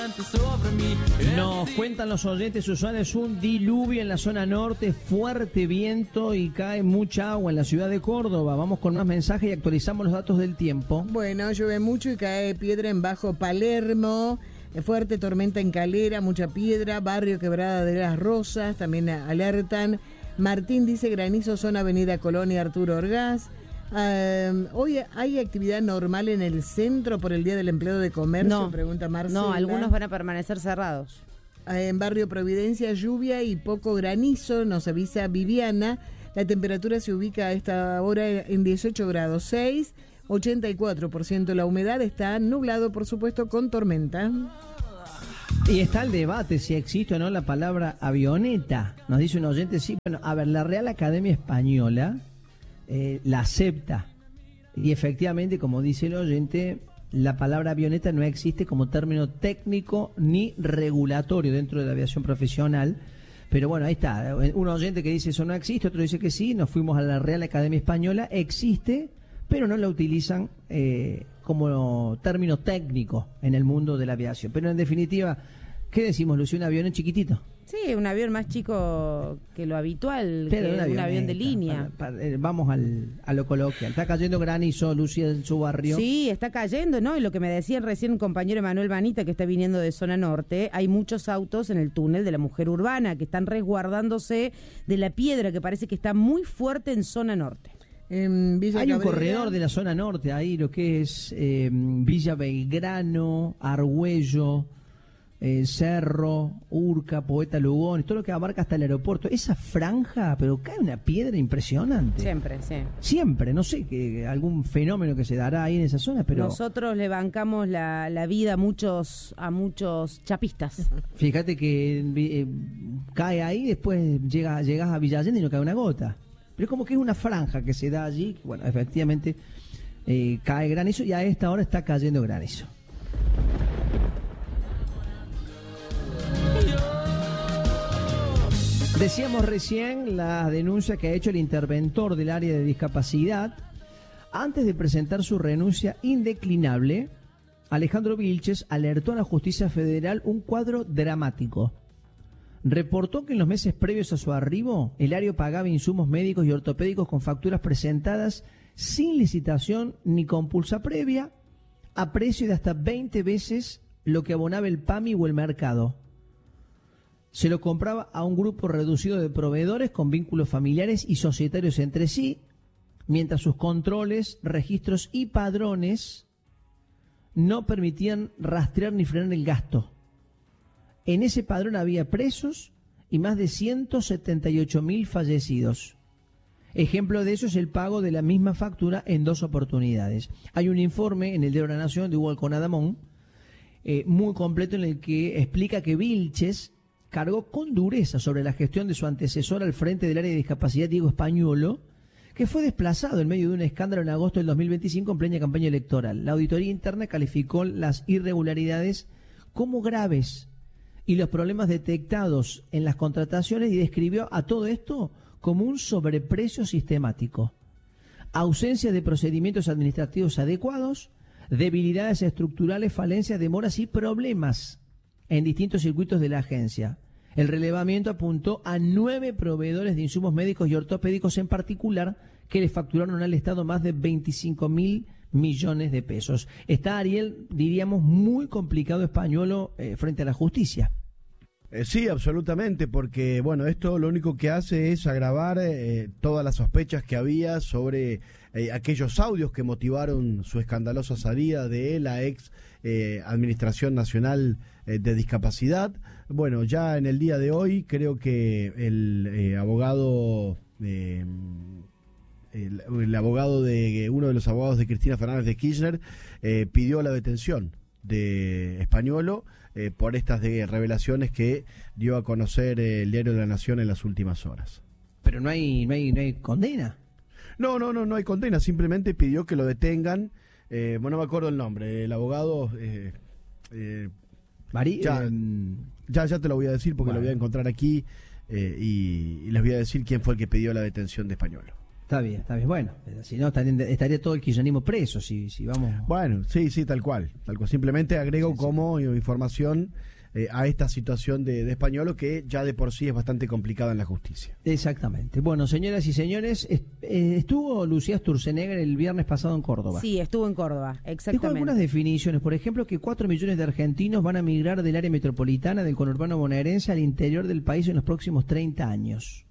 Nos cuentan los oyentes usuarios un diluvio en la zona norte, fuerte viento y cae mucha agua en la ciudad de Córdoba. Vamos con más mensajes y actualizamos los datos del tiempo. Bueno, llueve mucho y cae piedra en Bajo Palermo, fuerte tormenta en Calera, mucha piedra, barrio Quebrada de las Rosas, también alertan. Martín dice granizo, zona Avenida Colón y Arturo Orgaz. Hoy hay actividad normal en el centro por el Día del Empleado de Comercio, pregunta Marcela. No, algunos van a permanecer cerrados. En Barrio Providencia, lluvia y poco granizo, nos avisa Viviana. La temperatura se ubica a esta hora en 18 grados 6, 84% la humedad, está nublado, por supuesto, con tormenta. Y está el debate si existe o no la palabra avioneta. Nos dice un oyente, sí, bueno, a ver, la Real Academia Española la acepta. Y efectivamente, como dice el oyente, la palabra avioneta no existe como término técnico ni regulatorio dentro de la aviación profesional. Pero bueno, ahí está. Un oyente que dice eso no existe, otro dice que sí. Nos fuimos a la Real Academia Española. Existe, pero no la utilizan como término técnico en el mundo de la aviación. Pero en definitiva, ¿qué decimos, Lucio? ¿Un avión chiquitito? Sí, un avión más chico que lo habitual, pero que un avión de línea. Vamos a lo coloquial. Está cayendo granizo, Lucia, en su barrio. Sí, está cayendo, ¿no? Y lo que me decía recién un compañero Emanuel Banita, que está viniendo de zona norte, hay muchos autos en el túnel de la Mujer Urbana que están resguardándose de la piedra que parece que está muy fuerte en zona norte. Hay un corredor de la zona norte, ahí lo que es Villa Belgrano, Argüello, Cerro, Urca, Poeta Lugones, todo lo que abarca hasta el aeropuerto. Esa franja, pero cae una piedra impresionante. Siempre, sí. Siempre, no sé, que algún fenómeno que se dará ahí en esa zona, pero... Nosotros le bancamos la vida a muchos chapistas. Fíjate que cae ahí, después llegas a Villa Allende y no cae una gota. Pero es como que es una franja que se da allí, bueno, efectivamente cae granizo y a esta hora está cayendo granizo. Decíamos recién la denuncia que ha hecho el interventor del área de discapacidad. Antes de presentar su renuncia indeclinable, Alejandro Vilches alertó a la justicia federal un cuadro dramático. Reportó que en los meses previos a su arribo, el área pagaba insumos médicos y ortopédicos con facturas presentadas sin licitación ni compulsa previa, a precio de hasta 20 veces lo que abonaba el PAMI o el mercado. Se lo compraba a un grupo reducido de proveedores con vínculos familiares y societarios entre sí, mientras sus controles, registros y padrones no permitían rastrear ni frenar el gasto. En ese padrón había presos y más de 178.000 fallecidos. Ejemplo de eso es el pago de la misma factura en 2 oportunidades. Hay un informe en el Diario de la Nación de Hugo Alconadamón, muy completo, en el que explica que Vilches cargó con dureza sobre la gestión de su antecesor al frente del área de discapacidad, Diego Españolo, que fue desplazado en medio de un escándalo en agosto del 2025 en plena campaña electoral. La auditoría interna calificó las irregularidades como graves y los problemas detectados en las contrataciones y describió a todo esto como un sobreprecio sistemático, ausencia de procedimientos administrativos adecuados, debilidades estructurales, falencias, demoras y problemas en distintos circuitos de la agencia. El relevamiento apuntó a 9 proveedores de insumos médicos y ortopédicos en particular que le facturaron al Estado más de 25.000 millones de pesos. Está, Ariel, diríamos, muy complicado Españolo frente a la justicia. Sí, absolutamente, porque bueno, esto lo único que hace es agravar todas las sospechas que había sobre aquellos audios que motivaron su escandalosa salida de la ex Administración Nacional de Discapacidad. Bueno, ya en el día de hoy creo que el abogado de uno de los abogados de Cristina Fernández de Kirchner pidió la detención de Españolo por estas revelaciones que dio a conocer el Diario de la Nación en las últimas horas. Pero no hay condena. No hay condena, simplemente pidió que lo detengan. No me acuerdo el nombre, el abogado ya te lo voy a decir porque lo voy a encontrar aquí y les voy a decir quién fue el que pidió la detención de Españolo. Está bien. Bueno, pero si no, estaría todo el kirchnerismo preso, si vamos... Bueno, sí, tal cual. Simplemente agrego como información a esta situación de Españolo, que ya de por sí es bastante complicada en la justicia. Exactamente. Bueno, señoras y señores, estuvo Lucía Sturzenegger el viernes pasado en Córdoba. Sí, estuvo en Córdoba, exactamente. Dijo algunas definiciones, por ejemplo, que 4 millones de argentinos van a migrar del área metropolitana del conurbano bonaerense al interior del país en los próximos 30 años.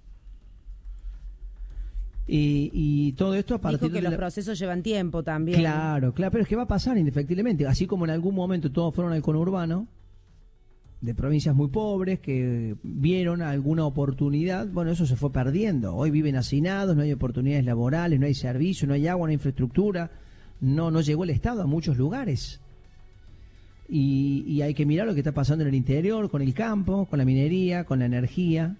Y todo esto a partir Dijo que los procesos llevan tiempo también. Claro, pero es que va a pasar indefectiblemente. Así como en algún momento todos fueron al conurbano, de provincias muy pobres que vieron alguna oportunidad, bueno, eso se fue perdiendo. Hoy viven hacinados, no hay oportunidades laborales, no hay servicio, no hay agua, no hay infraestructura, no llegó el Estado a muchos lugares. Y hay que mirar lo que está pasando en el interior, con el campo, con la minería, con la energía.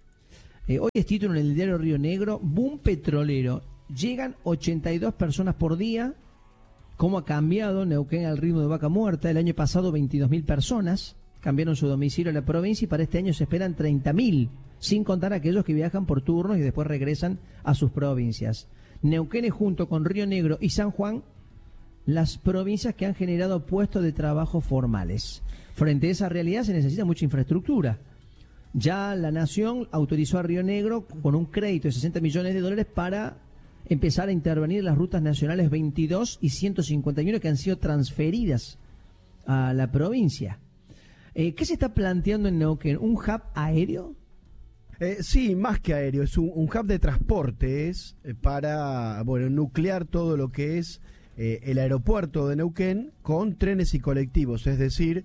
Hoy es título en el diario Río Negro: boom petrolero, llegan 82 personas por día. ¿Cómo ha cambiado Neuquén al ritmo de vaca muerta? El año pasado 22.000 personas cambiaron su domicilio en la provincia y para este año se esperan 30.000, sin contar aquellos que viajan por turnos y después regresan a sus provincias. Neuquén es, junto con Río Negro y San Juan, las provincias que han generado puestos de trabajo formales. Frente a esa realidad se necesita mucha infraestructura. Ya la Nación autorizó a Río Negro con un crédito de $60 millones para empezar a intervenir en las rutas nacionales 22 y 151 que han sido transferidas a la provincia. ¿Qué se está planteando en Neuquén? ¿Un hub aéreo? Sí, más que aéreo, es un hub de transportes para nuclear todo lo que es el aeropuerto de Neuquén con trenes y colectivos, es decir,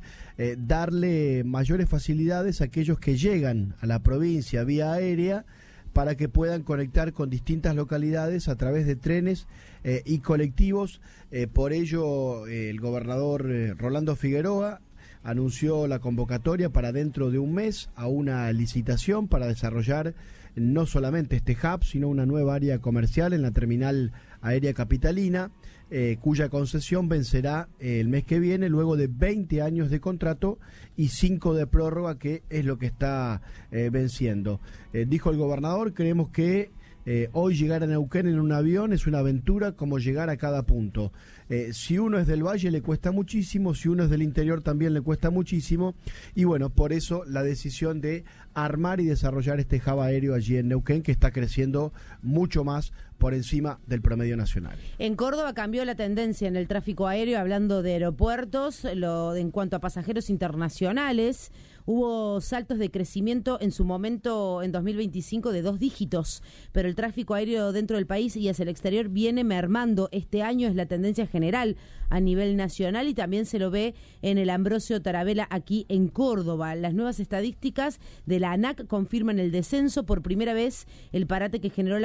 darle mayores facilidades a aquellos que llegan a la provincia vía aérea para que puedan conectar con distintas localidades a través de trenes y colectivos. Por ello, el gobernador Rolando Figueroa anunció la convocatoria para dentro de un mes a una licitación para desarrollar no solamente este hub, sino una nueva área comercial en la terminal aérea capitalina, cuya concesión vencerá el mes que viene, luego de 20 años de contrato y 5 de prórroga, que es lo que está venciendo. Dijo el gobernador: creemos que hoy llegar a Neuquén en un avión es una aventura como llegar a cada punto. Si uno es del valle le cuesta muchísimo, si uno es del interior también le cuesta muchísimo, y bueno, por eso la decisión de armar y desarrollar este hub aéreo allí en Neuquén, que está creciendo mucho más por encima del promedio nacional. En Córdoba cambió la tendencia en el tráfico aéreo, hablando de aeropuertos, en cuanto a pasajeros internacionales. Hubo saltos de crecimiento en su momento en 2025 de 2 dígitos, pero el tráfico aéreo dentro del país y hacia el exterior viene mermando. Este año es la tendencia general a nivel nacional y también se lo ve en el Ambrosio Tarabella aquí en Córdoba. Las nuevas estadísticas de la ANAC confirman el descenso. Por primera vez desde el parate que generó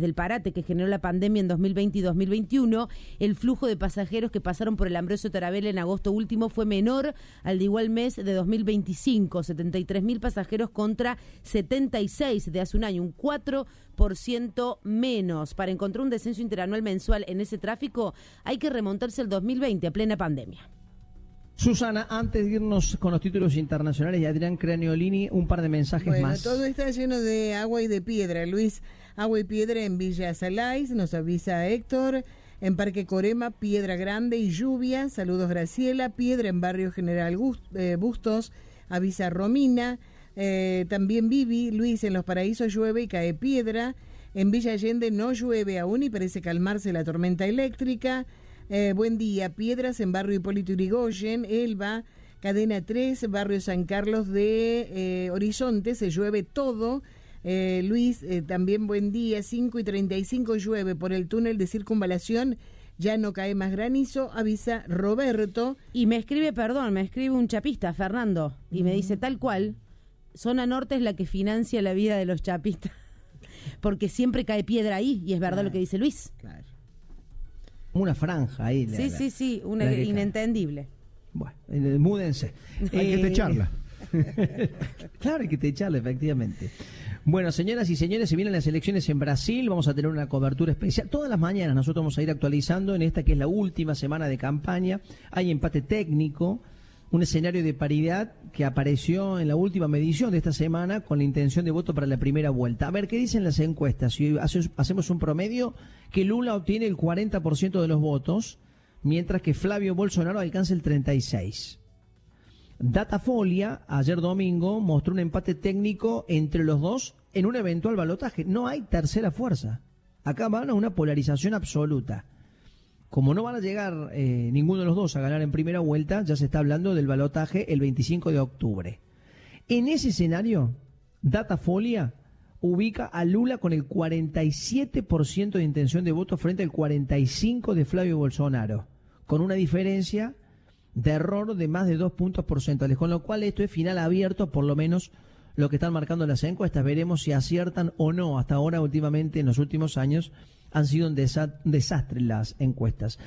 la pandemia en 2020 y 2021, el flujo de pasajeros que pasaron por el Ambrosio Tarabella en agosto último fue menor al de igual mes de 2025. 73.000 pasajeros contra 76 de hace un año, un 4% menos. Para encontrar un descenso interanual mensual en ese tráfico hay que remontarse al 2020, a plena pandemia. Susana, antes de irnos con los títulos internacionales y Adrián Craniolini, un par de mensajes más. Todo está lleno de agua y de piedra, Luis. Agua y piedra en Villa Salais, nos avisa Héctor. En Parque Corema, piedra grande y lluvia. Saludos, Graciela. Piedra en Barrio General Bustos, avisa Romina. También Vivi, Luis, en Los Paraísos llueve y cae piedra. En Villa Allende no llueve aún y parece calmarse la tormenta eléctrica. Buen día, piedras en Barrio Hipólito Yrigoyen, Elba, Cadena 3, Barrio San Carlos de Horizonte, se llueve todo. Luis, también buen día, 5:35 llueve por el túnel de circunvalación. Ya no cae más granizo, avisa Roberto. Y me escribe un chapista, Fernando, y me dice tal cual, zona norte es la que financia la vida de los chapistas, porque siempre cae piedra ahí, y es verdad lo que dice Luis. Claro. Una franja ahí. Sí, una inentendible. Bueno, múdense. Hay que techarla. Claro, hay que techarla, efectivamente. Bueno, señoras y señores, se vienen las elecciones en Brasil, vamos a tener una cobertura especial. Todas las mañanas nosotros vamos a ir actualizando en esta que es la última semana de campaña. Hay empate técnico un escenario de paridad que apareció en la última medición de esta semana con la intención de voto para la primera vuelta. A ver, ¿qué dicen las encuestas? Si hacemos un promedio, que Lula obtiene el 40% de los votos, mientras que Flavio Bolsonaro alcanza el 36%. Datafolia, ayer domingo, mostró un empate técnico entre los dos en un eventual balotaje. No hay tercera fuerza. Acá van a una polarización absoluta. Como no van a llegar ninguno de los dos a ganar en primera vuelta, ya se está hablando del balotaje el 25 de octubre. En ese escenario, Datafolia ubica a Lula con el 47% de intención de voto frente al 45% de Flavio Bolsonaro, con una diferencia de error de más de 2 puntos porcentuales, con lo cual esto es final abierto, por lo menos lo que están marcando las encuestas. Veremos si aciertan o no. Hasta ahora, últimamente, en los últimos años, han sido un desastre las encuestas.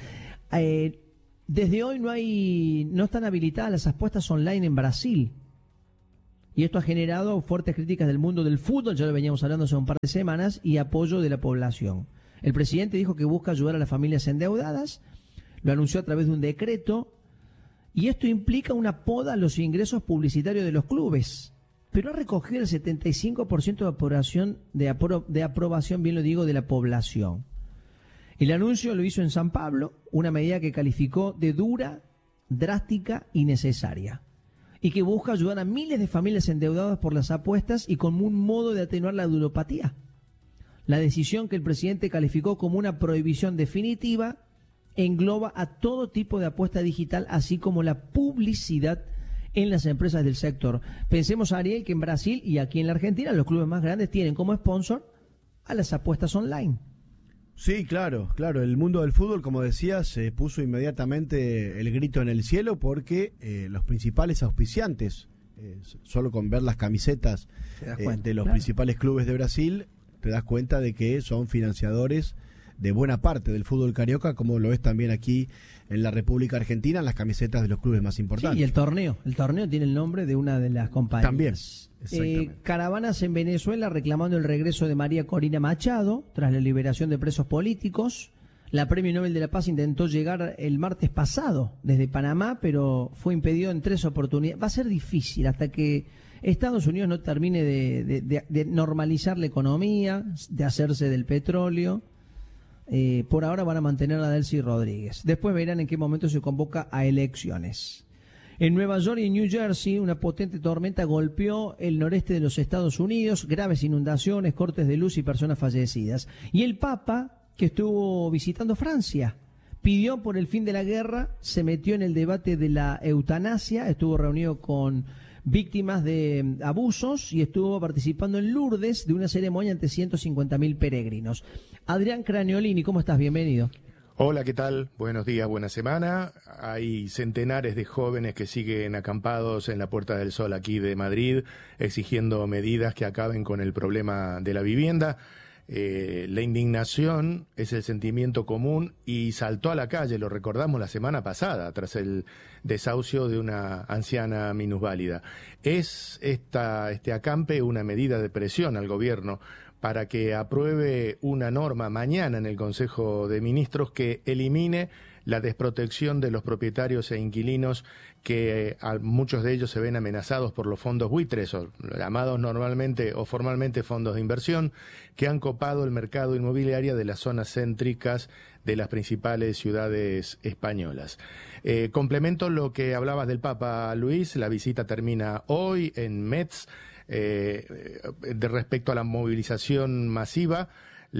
Desde hoy no están habilitadas las apuestas online en Brasil. Y esto ha generado fuertes críticas del mundo del fútbol, ya lo veníamos hablando hace un par de semanas, y apoyo de la población. El presidente dijo que busca ayudar a las familias endeudadas, lo anunció a través de un decreto, y esto implica una poda a los ingresos publicitarios de los clubes. Pero ha recogido el 75% de aprobación, bien lo digo, de la población. El anuncio lo hizo en San Pablo, una medida que calificó de dura, drástica y necesaria, y que busca ayudar a miles de familias endeudadas por las apuestas y como un modo de atenuar la ludopatía. La decisión, que el presidente calificó como una prohibición definitiva, engloba a todo tipo de apuesta digital, así como la publicidad en las empresas del sector. Pensemos, Ariel, que en Brasil y aquí en la Argentina los clubes más grandes tienen como sponsor a las apuestas online. Sí, claro. El mundo del fútbol, como decía, se puso inmediatamente el grito en el cielo porque los principales auspiciantes, solo con ver las camisetas de los principales clubes de Brasil, te das cuenta de que son financiadores de buena parte del fútbol carioca, como lo es también aquí en la República Argentina, en las camisetas de los clubes más importantes. Sí, y el torneo tiene el nombre de una de las compañías. También, exactamente. Caravanas en Venezuela reclamando el regreso de María Corina Machado tras la liberación de presos políticos. La Premio Nobel de la Paz intentó llegar el martes pasado desde Panamá, pero fue impedido en 3 oportunidades. Va a ser difícil hasta que Estados Unidos no termine de normalizar la economía, de hacerse del petróleo. Por ahora van a mantener a Delcy Rodríguez. Después verán en qué momento se convoca a elecciones. En Nueva York y en New Jersey, una potente tormenta golpeó el noreste de los Estados Unidos, graves inundaciones, cortes de luz y personas fallecidas. Y el Papa, que estuvo visitando Francia, pidió por el fin de la guerra, se metió en el debate de la eutanasia, estuvo reunido con víctimas de abusos y estuvo participando en Lourdes de una ceremonia ante 150.000 peregrinos. Adrián Craniolini, ¿cómo estás? Bienvenido. Hola, ¿qué tal? Buenos días, buena semana. Hay centenares de jóvenes que siguen acampados en la Puerta del Sol aquí de Madrid, exigiendo medidas que acaben con el problema de la vivienda. La indignación es el sentimiento común y saltó a la calle, lo recordamos la semana pasada, tras el desahucio de una anciana minusválida. Es este acampe una medida de presión al gobierno para que apruebe una norma mañana en el Consejo de Ministros que elimine la desprotección de los propietarios e inquilinos, que muchos de ellos se ven amenazados por los fondos buitres, o llamados normalmente o formalmente fondos de inversión, que han copado el mercado inmobiliario de las zonas céntricas de las principales ciudades españolas. Complemento lo que hablabas del Papa Luis, la visita termina hoy en Metz. Respecto a la movilización masiva,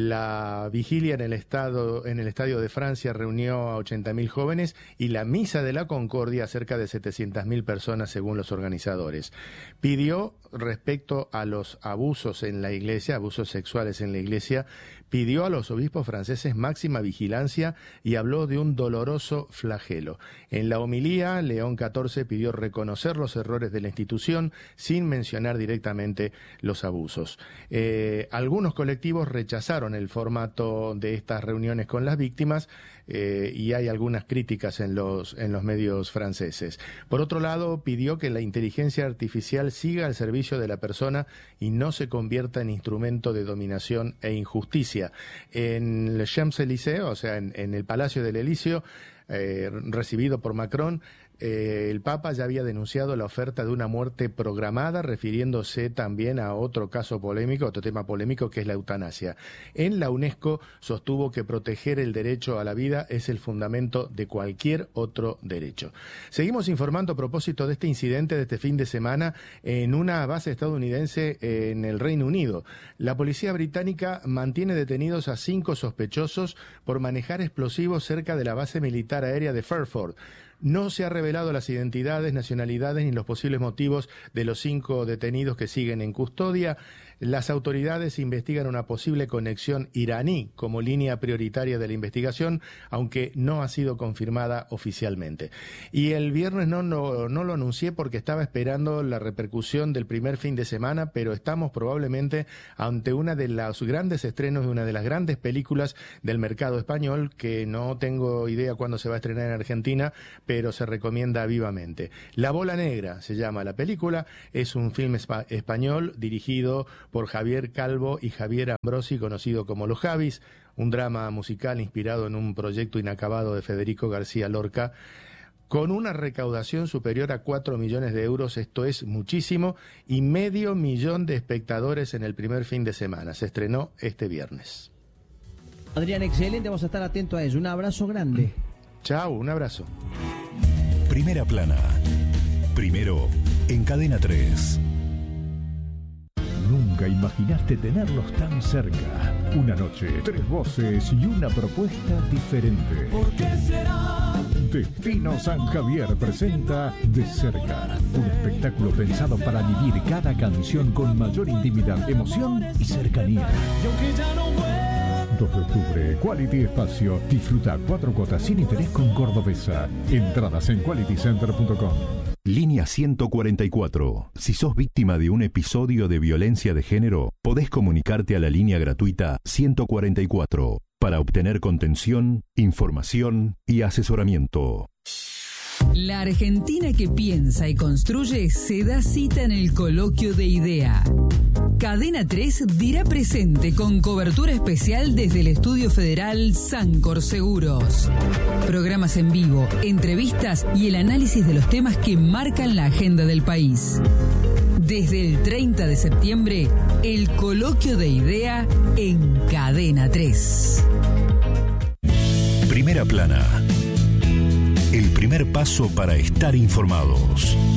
la vigilia en el Estadio de Francia reunió a 80.000 jóvenes y la Misa de la Concordia a cerca de 700.000 personas según los organizadores. Pidió, respecto a los abusos en la Iglesia, abusos sexuales en la Iglesia, pidió a los obispos franceses máxima vigilancia y habló de un doloroso flagelo. En la homilía, León XIV pidió reconocer los errores de la institución sin mencionar directamente los abusos. Algunos colectivos rechazaron el formato de estas reuniones con las víctimas y hay algunas críticas en los medios franceses. Por otro lado, pidió que la inteligencia artificial siga al servicio de la persona y no se convierta en instrumento de dominación e injusticia. En el Champs-Élysées, o sea, en el Palacio del Elíseo, recibido por Macron, el Papa ya había denunciado la oferta de una muerte programada, refiriéndose también a otro caso polémico, otro tema polémico, que es la eutanasia. En la UNESCO sostuvo que proteger el derecho a la vida es el fundamento de cualquier otro derecho. Seguimos informando a propósito de este incidente de este fin de semana en una base estadounidense en el Reino Unido. La policía británica mantiene detenidos a 5 sospechosos por manejar explosivos cerca de la base militar aérea de Fairford. No se han revelado las identidades, nacionalidades ni los posibles motivos de los 5 detenidos que siguen en custodia. Las autoridades investigan una posible conexión iraní como línea prioritaria de la investigación, aunque no ha sido confirmada oficialmente. Y el viernes no lo anuncié porque estaba esperando la repercusión del primer fin de semana, pero estamos probablemente ante una de los grandes estrenos de una de las grandes películas del mercado español, que no tengo idea cuándo se va a estrenar en Argentina, pero se recomienda vivamente. La Bola Negra se llama la película, es un film español dirigido por Javier Calvo y Javier Ambrosi, conocido como Los Javis, un drama musical inspirado en un proyecto inacabado de Federico García Lorca, con una recaudación superior a 4 millones de euros, esto es muchísimo, y 500.000 de espectadores en el primer fin de semana. Se estrenó este viernes. Adrián, excelente, vamos a estar atentos a eso. Un abrazo grande. Chao, un abrazo. Primera Plana. Primero en Cadena 3. Nunca imaginaste tenerlos tan cerca. Una noche, 3 voces y una propuesta diferente. ¿Por qué será? Destino San Javier presenta De Cerca, un espectáculo pensado para vivir cada canción con mayor intimidad, emoción y cercanía. Y aunque ya no vuelva. 2 de octubre, Quality Espacio. Disfruta 4 cuotas sin interés con Cordobesa. Entradas en qualitycenter.com. Línea 144. Si sos víctima de un episodio de violencia de género, podés comunicarte a la línea gratuita 144 para obtener contención, información y asesoramiento. La Argentina que piensa y construye se da cita en el Coloquio de Idea. Cadena 3 dirá presente con cobertura especial desde el Estudio Federal Sancor Seguros. Programas en vivo, entrevistas y el análisis de los temas que marcan la agenda del país. Desde el 30 de septiembre, el Coloquio de Idea en Cadena 3. Primera Plana. El primer paso para estar informados.